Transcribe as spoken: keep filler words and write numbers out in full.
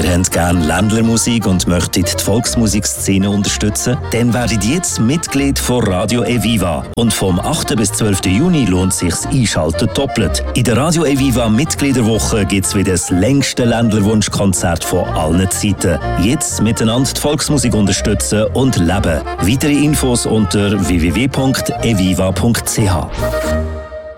Ihr habt gerne Ländlermusik und möchtet die Volksmusikszene unterstützen? Dann werdet jetzt Mitglied von Radio Eviva. Und vom achten bis zwölften Juni lohnt sich das Einschalten doppelt. In der Radio Eviva Mitgliederwoche gibt es wieder das längste Ländlerwunschkonzert von allen Zeiten. Jetzt miteinander die Volksmusik unterstützen und leben. Weitere Infos unter w w w punkt eviva punkt c h.